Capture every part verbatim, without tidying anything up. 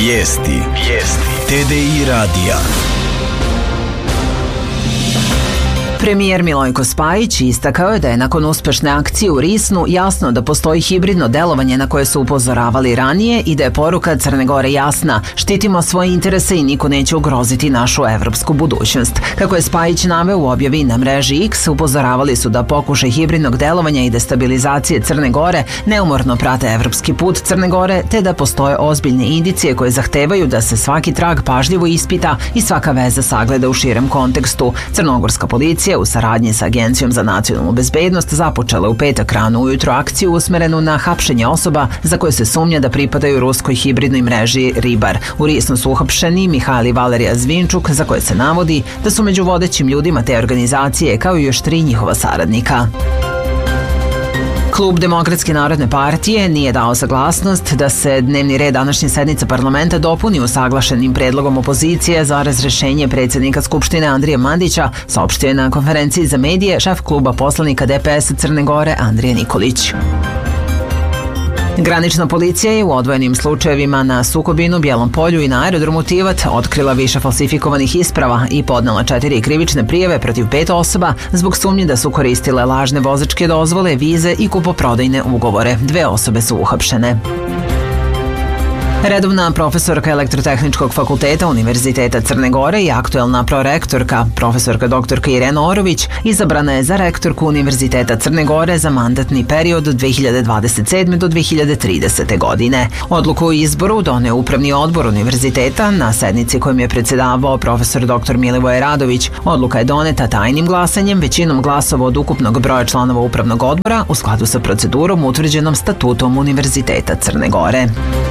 Vijesti. Vijesti. T D I radija. Premijer Milojko Spajić istakao je da je nakon uspešne akcije u Risnu jasno da postoji hibridno delovanje na koje su upozoravali ranije i da je poruka Crne Gore jasna: štitimo svoje interese i niko neće ugroziti našu evropsku budućnost. Kako je Spajić naveo u objavi na mreži X, upozoravali su da pokušaj hibridnog delovanja i destabilizacije Crne Gore neumorno prate evropski put Crne Gore, te da postoje ozbiljne indicije koje zahtevaju da se svaki trag pažljivo ispita i svaka veza sagleda u širem kontekstu. Crnogorska policija u saradnji sa Agencijom za nacionalnu bezbednost započela u petak rano ujutro akciju usmerenu na hapšenje osoba za koje se sumnja da pripadaju ruskoj hibridnoj mreži Ribar. U Risnu su uhapšeni Mihajl i Valerija Zvinčuk, za koje se navodi da su među vodećim ljudima te organizacije, kao i još tri njihova saradnika. Klub Demokratske narodne partije nije dao saglasnost da se dnevni red današnje sednice parlamenta dopuni usaglašenim predlogom opozicije za razrešenje predsjednika Skupštine Andrija Mandića, saopštio je na konferenciji za medije šef kluba poslanika D P S Crne Gore Andrija Nikolić. Granična policija je u odvojenim slučajevima na Sukobinu, Bijelom Polju i na aerodromu Tivat otkrila više falsifikovanih isprava i podnela četiri krivične prijave protiv pet osoba zbog sumnje da su koristile lažne vozačke dozvole, vize i kupoprodajne ugovore. Dve osobe su uhapšene. Redovna profesorka Elektrotehničkog fakulteta Univerziteta Crne Gore i aktuelna prorektorka, profesorka doktorka Irena Orović, izabrana je za rektorku Univerziteta Crne Gore za mandatni period od dve hiljade dvadeset sedme do dve hiljade tridesete. godine. Odluku o izboru doneo Upravni odbor univerziteta na sednici kojim je predsjedavao profesor doktor Milivoje Radović. Odluka je doneta tajnim glasanjem većinom glasova od ukupnog broja članova Upravnog odbora u skladu sa procedurom utvrđenom statutom Univerziteta Crne Gore.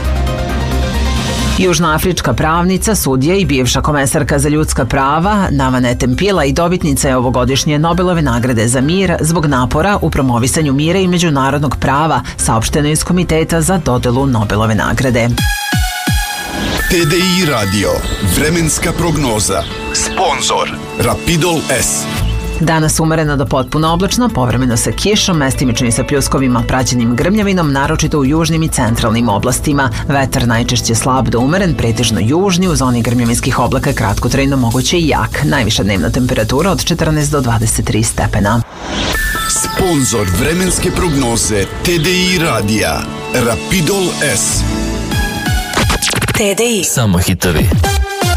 Južnoafrička pravnica, sudija i bivša komesarka za ljudska prava Navane Tempila i dobitnica je ovogodišnje Nobelove nagrade za mir zbog napora u promovisanju mira i međunarodnog prava, saopšteno iz Komiteta za dodelu Nobelove nagrade. T D I radio. Vremenska prognoza. Sponzor Rapidol S. Danas umereno do potpuno oblačno, povremeno sa kišom, mestimično i sa pljuskovima praćenim grmljavinom, naročito u južnim i centralnim oblastima. Vetar najčešće slab do umeren, pretežno južni, u zoni grmljavinskih oblaka kratkotrajno moguće i jak. Najviša dnevna temperatura od četrnaest do dvadeset tri stepena. Sponzor vremenske prognoze T D I radija Rapidol S. T D I. Samo hitovi.